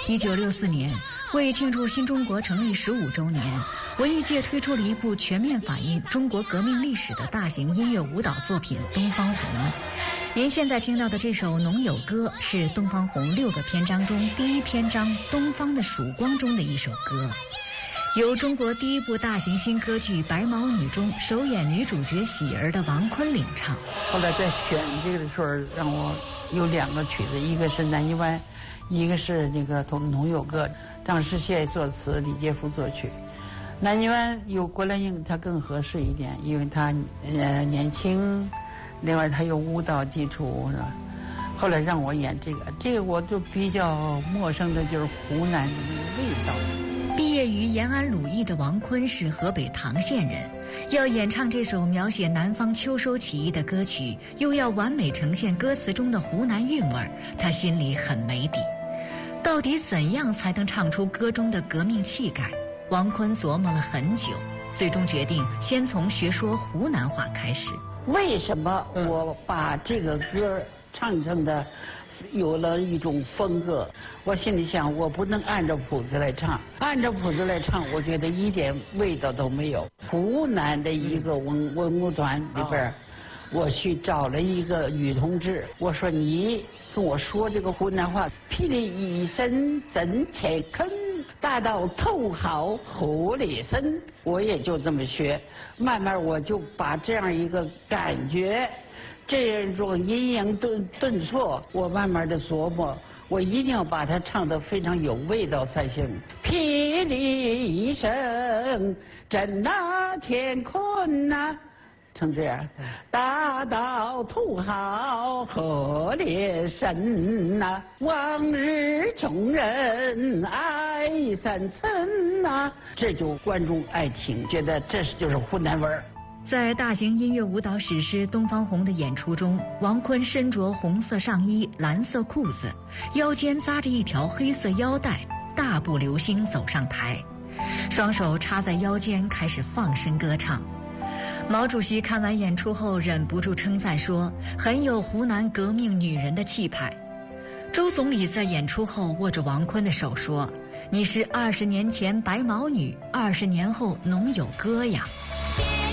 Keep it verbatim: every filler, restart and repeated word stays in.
一九六四年，为庆祝新中国成立十五周年，文艺界推出了一部全面反映中国革命历史的大型音乐舞蹈作品《东方红》。您现在听到的这首《农友歌》是《东方红》六个篇章中第一篇章《东方的曙光》中的一首歌，由中国第一部大型新歌剧《白毛女》中首演女主角喜儿的王坤领唱。 后来在选这个的时候，让我有两个曲子，一个是《南泥湾》，一个是那个《农友歌》，张世宪作词，李杰夫作曲。南泥湾有郭兰英，她更合适一点，因为她呃年轻，另外她有舞蹈基础，是吧？后来让我演这个，这个我就比较陌生的就是湖南的那个味道。 毕业于延安鲁艺的王坤是河北唐县人，要演唱这首描写南方秋收起义的歌曲，又要完美呈现歌词中的湖南韵味儿，他心里很没底。到底怎样才能唱出歌中的革命气概？王坤琢磨了很久，最终决定先从学说湖南话开始。 为什么我把这个歌唱成的有了一种风格？我心里想，我不能按照谱子来唱，按照谱子来唱，我觉得一点味道都没有。湖南的一个文文工团里边，我去找了一个女同志，我说你跟我说这个湖南话，霹雳一声真切坑，大到头好河里深，我也就这么学，慢慢我就把这样一个感觉，这种阴阳顿顿挫，我慢慢的琢磨，我一定要把它唱得非常有味道才行。霹雳一声震那乾坤呐，成这样，大到土豪河里深呐，往日穷人爱三层呐，这就观众爱听，觉得这是就是湖南味儿。 在大型音乐舞蹈史诗《东方红》的演出中，王坤身着红色上衣、蓝色裤子，腰间扎着一条黑色腰带，大步流星走上台，双手插在腰间，开始放声歌唱。毛主席看完演出后忍不住称赞说，很有湖南革命女人的气派。周总理在演出后握着王坤的手说，你是二十年前白毛女，二十年后农友歌呀。